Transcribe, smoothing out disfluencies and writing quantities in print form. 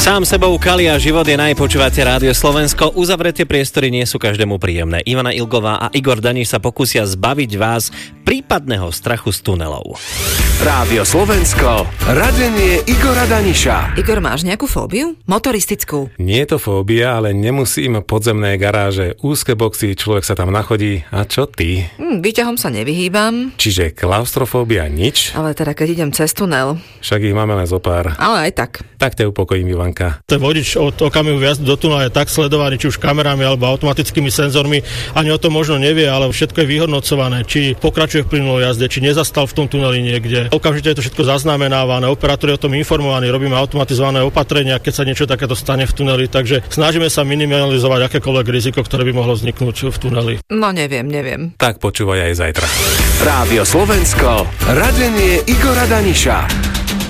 Sám sebou Kali a život je najpočúvate Rádio Slovensko. Uzavreté priestory nie sú každému príjemné. Ivana Ilgová a Igor Daniš sa pokúsia zbaviť vás prípadného strachu z tunelov. Rádio Slovensko, radenie Igora Daniša. Igor, máš nejakú fóbiu? Motoristickú? Nie je to fóbia, ale nemusím podzemné garáže, úzke boxy, človek sa tam nachodí. A čo ty? Výťahom sa nevyhýbam. Čiže klaustrofóbia nič? Ale teda keď idem cez tunel. Však ich máme len zo pár. Ale aj tak. Tak ťa upokojím, Ivanka. Ten vodič od okamihu vjazdu do tunela je tak sledovaný, či už kamerami alebo automatickými senzormi, ani o tom možno nevie, ale všetko je vyhodnocované, či pokračuje v plynulej jazde, či nezastal v tom tuneli niekde. Okamžite je to všetko zaznamenávané, operátori o tom informovaní, robíme automatizované opatrenia, keď sa niečo takéto stane v tuneli, takže snažíme sa minimalizovať akékoľvek riziko, ktoré by mohlo vzniknúť v tuneli. No neviem. Tak počúvaj aj zajtra. Rádio Slovensko, radenie Igora Daniša.